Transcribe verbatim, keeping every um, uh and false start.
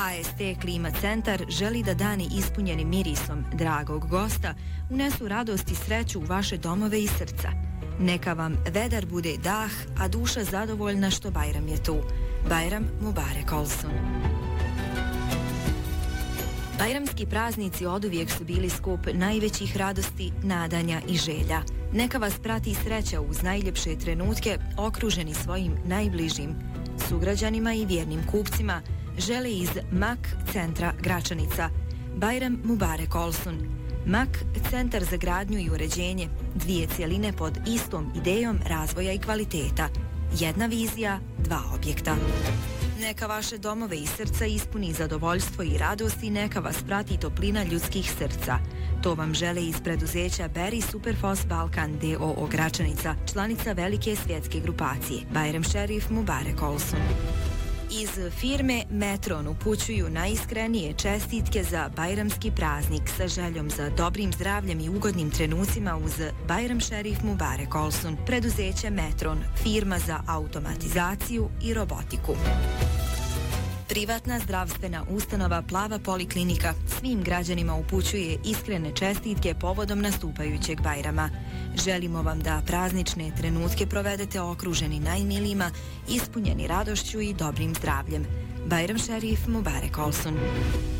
A S T Klima Centar želi da dani ispunjeni mirisom dragog gosta unesu radost i sreću u vaše domove i srca. Neka vam vedar bude dah, a duša zadovoljna što Bajram je tu. Bajram Mubarek Olsun. Bajramski praznici oduvijek su bili skup najvećih radosti, nadanja i želja. Neka vas prati sreća uz najljepše trenutke, okruženi svojim najbližim sugrađanima i vjernim kupcima, žele iz Mak centra Gračanica. Bajram Mubarek Olsun. Mak centar za gradnju i uređenje, dvije cjeline pod istom idejom razvoja i kvaliteta. Jedna vizija, dva objekta. Neka vaše domove i srca ispuni zadovoljstvo i radost i neka vas prati toplina ljudskih srca. To vam žele iz preduzeća Berry Superfos Balkan D O O Gračanica, članica velike svjetske grupacije. Bajram Šerif Mubarek Olsun. Iz firme Metron upućuju najiskrenije čestitke za bajramski praznik sa željom za dobrim zdravljem i ugodnim trenucima uz Bajram Šerif Mubarek Olsun, preduzeće Metron, firma za automatizaciju i robotiku. Privatna zdravstvena ustanova Plava poliklinika svim građanima upućuje iskrene čestitke povodom nastupajućeg Bajrama. Želimo vam da praznične trenutke provedete okruženi najmilijima, ispunjeni radošću i dobrim zdravljem. Bajram Šerif Mubarek Olsun.